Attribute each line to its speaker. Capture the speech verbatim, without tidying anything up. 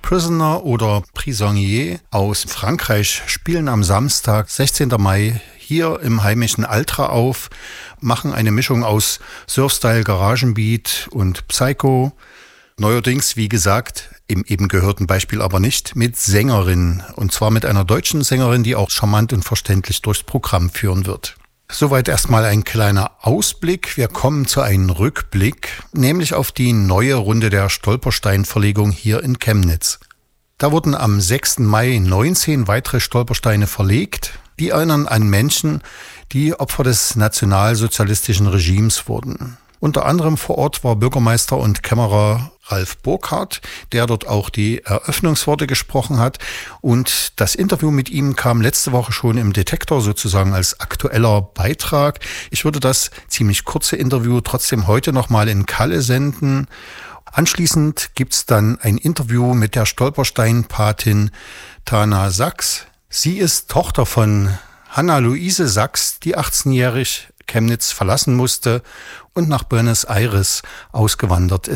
Speaker 1: Prisoner oder Prisonnier aus Frankreich spielen am Samstag, sechzehnten Mai, hier im heimischen Altra auf, machen eine Mischung aus Surfstyle, Garagenbeat und Psycho. Neuerdings, wie gesagt, im eben gehörten Beispiel aber nicht, mit Sängerin. Und zwar mit einer deutschen Sängerin, die auch charmant und verständlich durchs Programm führen wird. Soweit erstmal ein kleiner Ausblick. Wir kommen zu einem Rückblick, nämlich auf die neue Runde der Stolperstein-Verlegung hier in Chemnitz. Da wurden am sechsten Mai neunzehn weitere Stolpersteine verlegt. Die erinnern an Menschen, die Opfer des nationalsozialistischen Regimes wurden. Unter anderem vor Ort war Bürgermeister und Kämmerer Ralf Burkhardt, der dort auch die Eröffnungsworte gesprochen hat. Und das Interview mit ihm kam letzte Woche schon im Detektor sozusagen als aktueller Beitrag. Ich würde das ziemlich kurze Interview trotzdem heute nochmal in Kalle senden. Anschließend gibt's dann ein Interview mit der Stolperstein-Patin Tana Sachs. Sie ist Tochter von Hanna-Luise Sachs, die achtzehnjährig Chemnitz verlassen musste und nach Buenos Aires ausgewandert ist.